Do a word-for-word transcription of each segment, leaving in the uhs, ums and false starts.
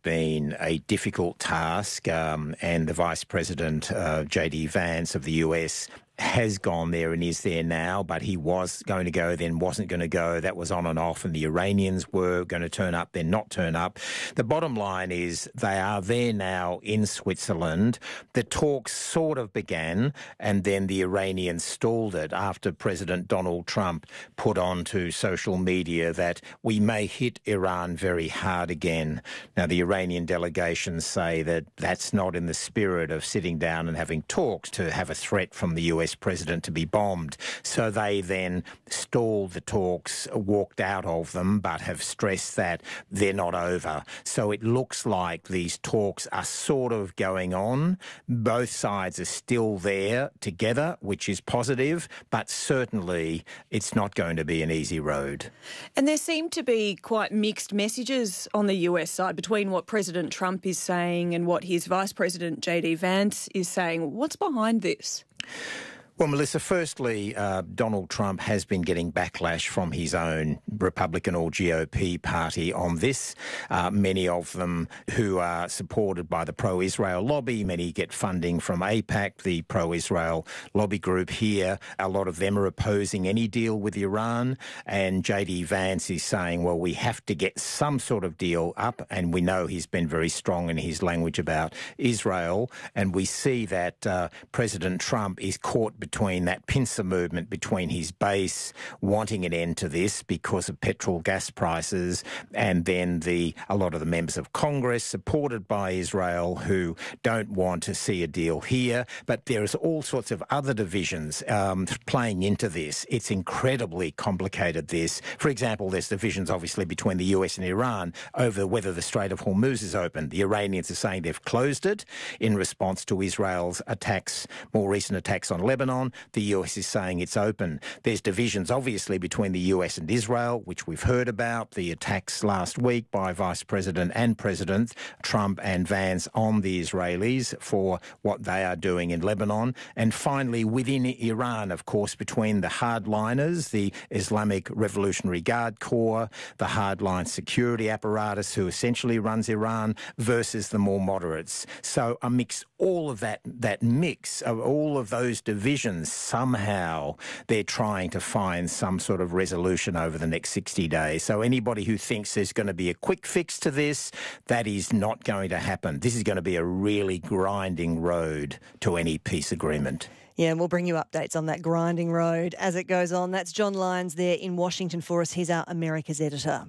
been a difficult task, um, and the Vice President, uh, J D Vance of the U S, has gone there and is there now, but he was going to go, then wasn't going to go. That was on and off, and the Iranians were going to turn up, then not turn up. The bottom line is they are there now in Switzerland. The talks sort of began, and then the Iranians stalled it after President Donald Trump put onto social media that we may hit Iran very hard again. Now, the Iranian delegations say that that's not in the spirit of sitting down and having talks to have a threat from the U S president to be bombed. So they then stalled the talks, walked out of them, but have stressed that they're not over. So it looks like these talks are sort of going on. Both sides are still there together, which is positive, but certainly it's not going to be an easy road. And there seem to be quite mixed messages on the U S side between what President Trump is saying and what his Vice President J D Vance is saying. What's behind this? Well, Melissa, firstly, uh, Donald Trump has been getting backlash from his own Republican or G O P party on this. Uh, many of them who are supported by the pro-Israel lobby. Many get funding from AIPAC, the pro-Israel lobby group here. A lot of them are opposing any deal with Iran. And J D Vance is saying, well, we have to get some sort of deal up. And we know he's been very strong in his language about Israel. And we see that uh, President Trump is caught between that pincer movement between his base wanting an end to this because of petrol gas prices, and then the a lot of the members of Congress supported by Israel who don't want to see a deal here. But there's all sorts of other divisions um, playing into this. It's incredibly complicated, this. For example, there's divisions obviously between the U S and Iran over whether the Strait of Hormuz is open. The Iranians are saying they've closed it in response to Israel's attacks, more recent attacks on Lebanon. The U S is saying it's open. There's divisions, obviously, between the U S and Israel, which we've heard about, the attacks last week by Vice President and President Trump and Vance on the Israelis for what they are doing in Lebanon. And finally, within Iran, of course, between the hardliners, the Islamic Revolutionary Guard Corps, the hardline security apparatus who essentially runs Iran, versus the more moderates. So amidst all of that, that mix of all of those divisions, somehow they're trying to find some sort of resolution over the next sixty days. So anybody who thinks there's going to be a quick fix to this, that is not going to happen. This is going to be a really grinding road to any peace agreement. Yeah, and we'll bring you updates on that grinding road as it goes on. That's John Lyons there in Washington for us. He's our Americas editor.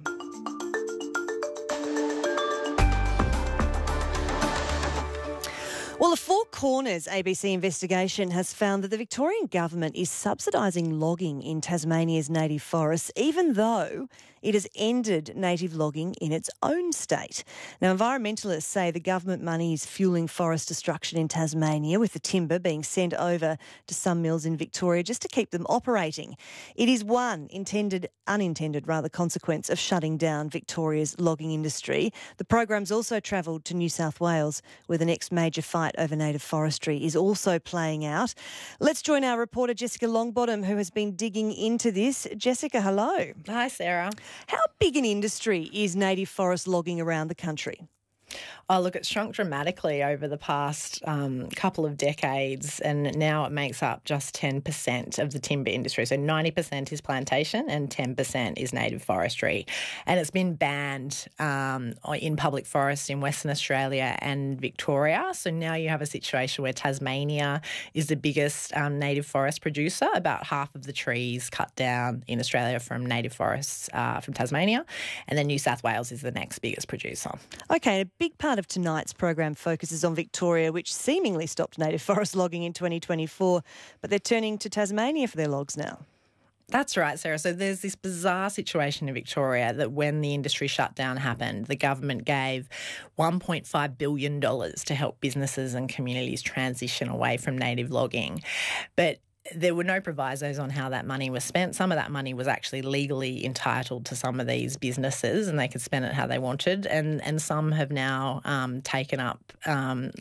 Well, the Four Corners A B C investigation has found that the Victorian government is subsidising logging in Tasmania's native forests, even though it has ended native logging in its own state. Now, environmentalists say the government money is fueling forest destruction in Tasmania, with the timber being sent over to some mills in Victoria just to keep them operating. It is one intended, unintended rather, consequence of shutting down Victoria's logging industry. The program's also travelled to New South Wales, where the next major fight over native forestry is also playing out. Let's join our reporter Jessica Longbottom, who has been digging into this. Jessica, hello. Hi, Sarah. How big an industry is native forest logging around the country? Oh, look, it's shrunk dramatically over the past um, couple of decades, and now it makes up just ten percent of the timber industry. So ninety percent is plantation and ten percent is native forestry. And it's been banned um, in public forests in Western Australia and Victoria. So now you have a situation where Tasmania is the biggest um, native forest producer. About half of the trees cut down in Australia from native forests uh, from Tasmania. And then New South Wales is the next biggest producer. Okay, a big part of tonight's program focuses on Victoria, which seemingly stopped native forest logging in twenty twenty-four, but they're turning to Tasmania for their logs now. That's right, Sarah. So there's this bizarre situation in Victoria that when the industry shutdown happened, the government gave one point five billion dollars to help businesses and communities transition away from native logging. But there were no provisos on how that money was spent. Some of that money was actually legally entitled to some of these businesses and they could spend it how they wanted. And, and some have now um, taken up um,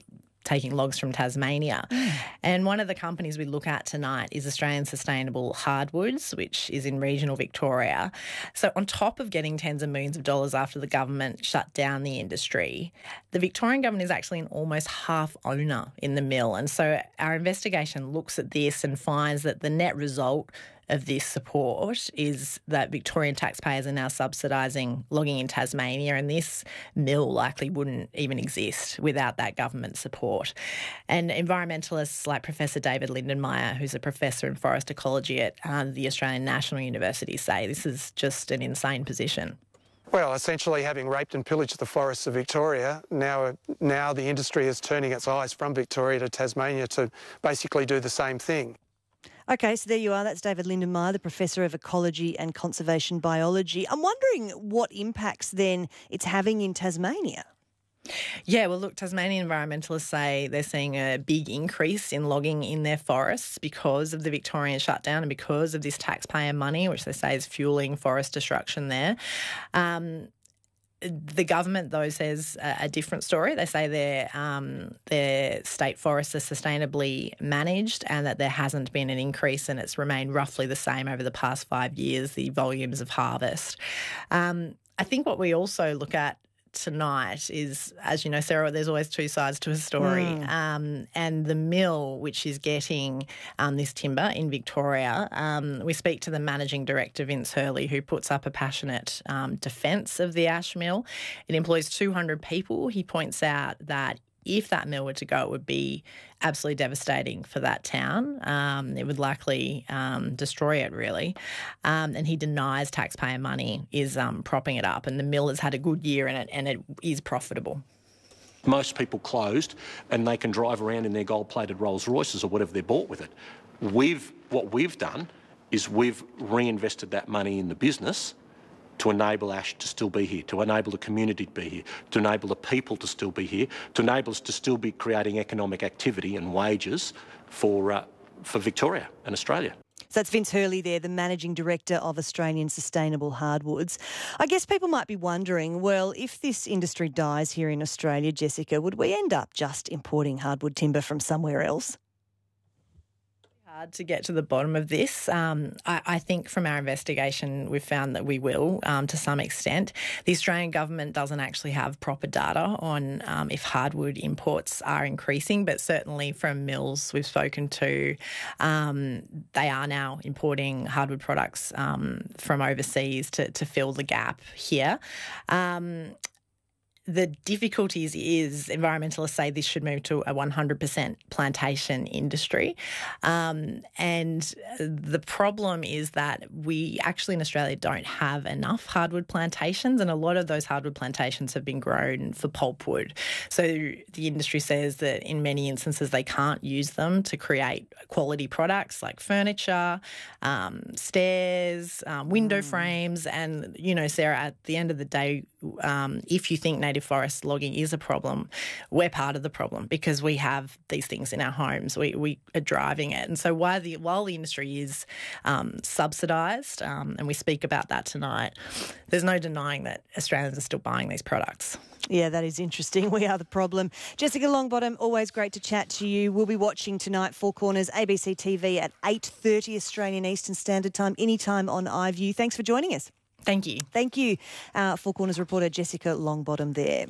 taking logs from Tasmania. Mm. And one of the companies we look at tonight is Australian Sustainable Hardwoods, which is in regional Victoria. So on top of getting tens of millions of dollars after the government shut down the industry, the Victorian government is actually an almost half owner in the mill. And so our investigation looks at this and finds that the net result of this support is that Victorian taxpayers are now subsidising logging in Tasmania, and this mill likely wouldn't even exist without that government support. And environmentalists like Professor David Lindenmayer, who's a professor in forest ecology at uh, the Australian National University, say this is just an insane position. Well, essentially having raped and pillaged the forests of Victoria, now now the industry is turning its eyes from Victoria to Tasmania to basically do the same thing. Okay, so there you are. That's David Lindenmayer, the Professor of Ecology and Conservation Biology. I'm wondering what impacts then it's having in Tasmania. Yeah, well, look, Tasmanian environmentalists say they're seeing a big increase in logging in their forests because of the Victorian shutdown and because of this taxpayer money, which they say is fueling forest destruction there. Um, The government, though, says a different story. They say their um, their state forests are sustainably managed and that there hasn't been an increase, and it's remained roughly the same over the past five years, the volumes of harvest. Um, I think what we also look at tonight is, as you know, Sarah, there's always two sides to a story. Mm. Um, and the mill, which is getting um, this timber in Victoria, um, we speak to the managing director, Vince Hurley, who puts up a passionate um, defence of the ash mill. It employs two hundred people. He points out that if that mill were to go, it would be absolutely devastating for that town. Um, it would likely um, destroy it, really. Um, and he denies taxpayer money is um, propping it up. And the mill has had a good year in it, and it is profitable. Most people closed, and they can drive around in their gold-plated Rolls Royces or whatever they bought with it. We've what we've done is we've reinvested that money in the business to enable Ash to still be here, to enable the community to be here, to enable the people to still be here, to enable us to still be creating economic activity and wages for uh, for Victoria and Australia. So that's Vince Hurley there, the Managing Director of Australian Sustainable Hardwoods. I guess people might be wondering, well, if this industry dies here in Australia, Jessica, would we end up just importing hardwood timber from somewhere else? Hard to get to the bottom of this. Um, I, I think from our investigation, we've found that we will um, to some extent. The Australian government doesn't actually have proper data on um, if hardwood imports are increasing, but certainly from mills we've spoken to, um, they are now importing hardwood products um, from overseas to, to fill the gap here. Um, The difficulties is environmentalists say this should move to a one hundred percent plantation industry. Um, and the problem is that we actually in Australia don't have enough hardwood plantations, and a lot of those hardwood plantations have been grown for pulpwood. So the industry says that in many instances they can't use them to create quality products like furniture, um, stairs, um, window mm. frames. And, you know, Sarah, at the end of the day, um, if you think native forest logging is a problem, we're part of the problem because we have these things in our homes. We we are driving it. And so while the, while the industry is um, subsidised, um, and we speak about that tonight, there's no denying that Australians are still buying these products. Yeah, that is interesting. We are the problem. Jessica Longbottom, always great to chat to you. We'll be watching tonight, Four Corners, A B C T V at eight thirty Australian Eastern Standard Time, anytime on iView. Thanks for joining us. Thank you. Thank you. Uh, Four Corners reporter Jessica Longbottom there.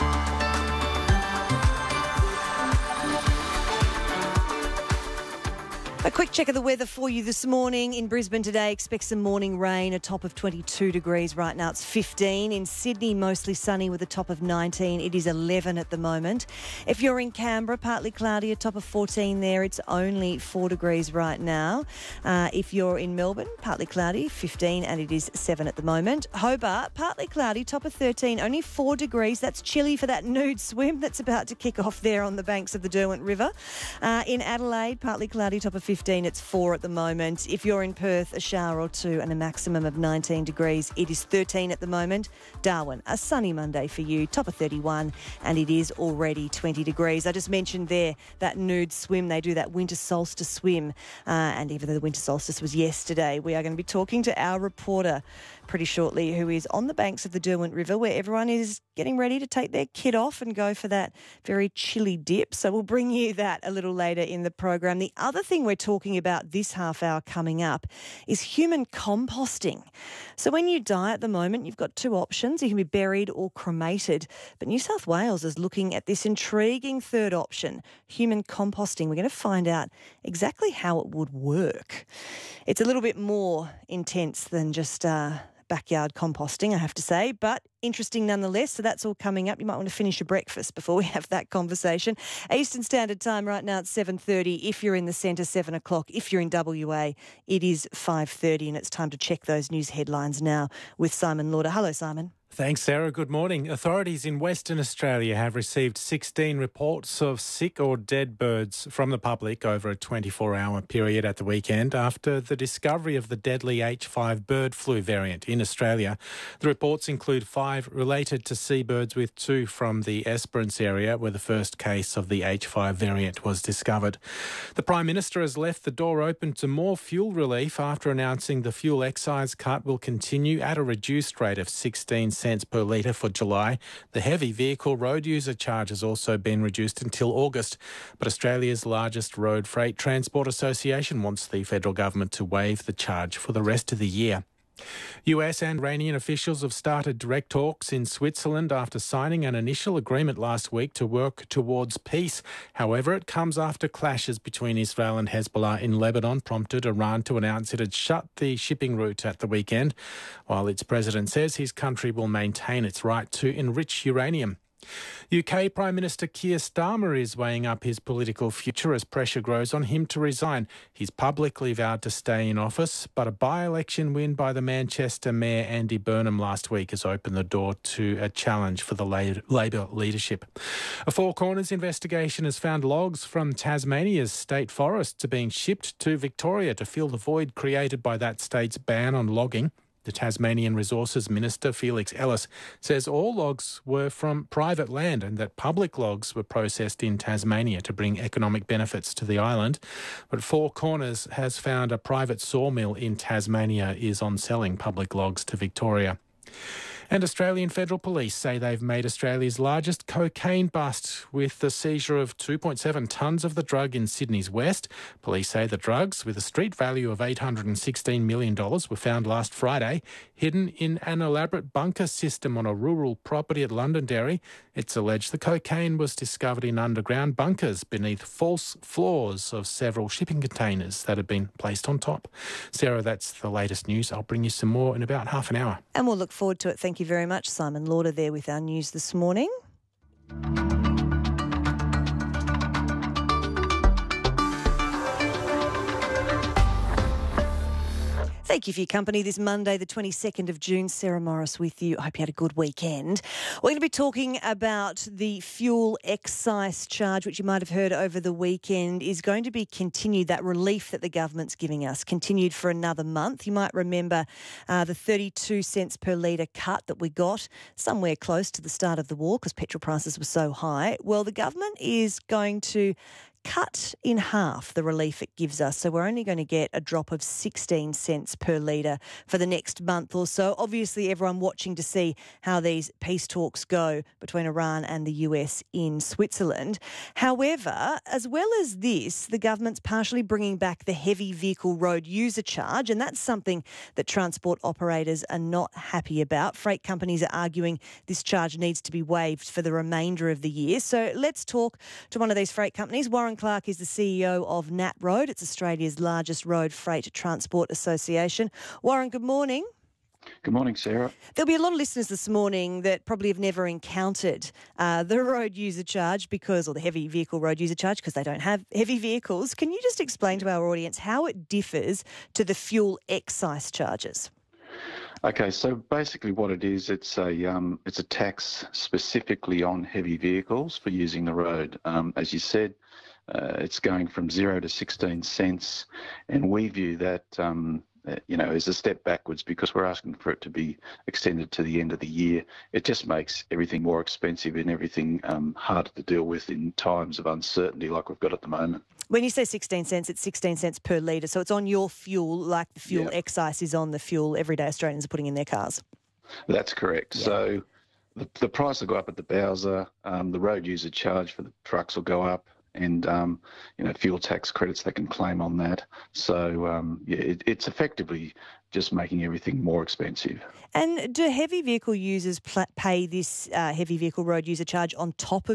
A quick check of the weather for you this morning. In Brisbane today, expect some morning rain, a top of twenty-two degrees. Right now it's fifteen. In Sydney, mostly sunny with a top of nineteen. It is eleven at the moment. If you're in Canberra, partly cloudy, a top of fourteen there. It's only four degrees right now. Uh, if you're in Melbourne, partly cloudy, fifteen, and it is seven at the moment. Hobart, partly cloudy, top of thirteen, only four degrees. That's chilly for that nude swim that's about to kick off there on the banks of the Derwent River. Uh, in Adelaide, partly cloudy, top of fifteen. fifteen, it's four at the moment. If you're in Perth, a shower or two and a maximum of nineteen degrees. It is thirteen at the moment. Darwin, a sunny Monday for you, top of thirty-one, and it is already twenty degrees. I just mentioned there that nude swim. They do that winter solstice swim, uh, and even though the winter solstice was yesterday, we are going to be talking to our reporter pretty shortly, who is on the banks of the Derwent River, where everyone is getting ready to take their kit off and go for that very chilly dip. So we'll bring you that a little later in the program. The other thing we're talking about this half hour coming up is human composting. So when you die at the moment, you've got two options. You can be buried or cremated. But New South Wales is looking at this intriguing third option, human composting. We're going to find out exactly how it would work. It's a little bit more intense than just uh, backyard composting, I have to say, but interesting nonetheless. So that's all coming up. You might want to finish your breakfast before we have that conversation. Eastern Standard Time right now at seven thirty. If you're in the centre, seven o'clock. If you're in W A, it is five thirty, and it's time to check those news headlines now with Simon Lauder. Hello, Simon. Thanks, Sarah. Good morning. Authorities in Western Australia have received sixteen reports of sick or dead birds from the public over a twenty-four hour period at the weekend after the discovery of the deadly H five bird flu variant in Australia. The reports include five related to seabirds, with two from the Esperance area where the first case of the H five variant was discovered. The Prime Minister has left the door open to more fuel relief after announcing the fuel excise cut will continue at a reduced rate of sixteen cents per litre for July. The heavy vehicle road user charge has also been reduced until August. But Australia's largest road freight transport association wants the federal government to waive the charge for the rest of the year. U S and Iranian officials have started direct talks in Switzerland after signing an initial agreement last week to work towards peace. However, it comes after clashes between Israel and Hezbollah in Lebanon prompted Iran to announce it had shut the shipping route at the weekend, while its president says his country will maintain its right to enrich uranium. U K Prime Minister Keir Starmer is weighing up his political future as pressure grows on him to resign. He's publicly vowed to stay in office, but a by-election win by the Manchester Mayor Andy Burnham last week has opened the door to a challenge for the Labor leadership. A Four Corners investigation has found logs from Tasmania's state forests are being shipped to Victoria to fill the void created by that state's ban on logging. The Tasmanian Resources Minister, Felix Ellis, says all logs were from private land and that public logs were processed in Tasmania to bring economic benefits to the island. But Four Corners has found a private sawmill in Tasmania is on selling public logs to Victoria. And Australian Federal Police say they've made Australia's largest cocaine bust with the seizure of two point seven tonnes of the drug in Sydney's west. Police say the drugs, with a street value of eight hundred sixteen million dollars, were found last Friday, hidden in an elaborate bunker system on a rural property at Londonderry. It's alleged the cocaine was discovered in underground bunkers beneath false floors of several shipping containers that had been placed on top. Sarah, that's the latest news. I'll bring you some more in about half an hour. And we'll look forward to it. Thank you very much, Simon Lauder, there with our news this morning. Thank you for your company this Monday, the twenty-second of June. Sarah Morris with you. I hope you had a good weekend. We're going to be talking about the fuel excise charge, which you might have heard over the weekend, is going to be continued, that relief that the government's giving us, continued for another month. You might remember uh, the thirty-two cents per litre cut that we got somewhere close to the start of the war because petrol prices were so high. Well, the government is going to cut in half the relief it gives us. So we're only going to get a drop of sixteen cents per litre for the next month or so. Obviously, everyone watching to see how these peace talks go between Iran and the U S in Switzerland. However, as well as this, the government's partially bringing back the heavy vehicle road user charge, and that's something that transport operators are not happy about. Freight companies are arguing this charge needs to be waived for the remainder of the year. So let's talk to one of these freight companies. Warren Clark is the C E O of N A T Road. It's Australia's largest road freight transport association. Warren, good morning. Good morning, Sarah. There'll be a lot of listeners this morning that probably have never encountered uh, the road user charge because, or the heavy vehicle road user charge because they don't have heavy vehicles. Can you just explain to our audience how it differs to the fuel excise charges? Okay, so basically what it is, it's a um, it's a tax specifically on heavy vehicles for using the road. Um, as you said, uh, it's going from zero to sixteen cents, and we view that um, you know, as a step backwards because we're asking for it to be extended to the end of the year. It just makes everything more expensive and everything um, harder to deal with in times of uncertainty like we've got at the moment. When you say sixteen cents, it's sixteen cents per litre. So it's on your fuel like the fuel Yep. excise is on the fuel everyday Australians are putting in their cars. That's correct. Yeah. So the, the price will go up at the Bowser. Um, the road user charge for the trucks will go up. And, um, you know, fuel tax credits they can claim on that. So, um, yeah, it, it's effectively just making everything more expensive. And do heavy vehicle users pl- pay this uh, heavy vehicle road user charge on top of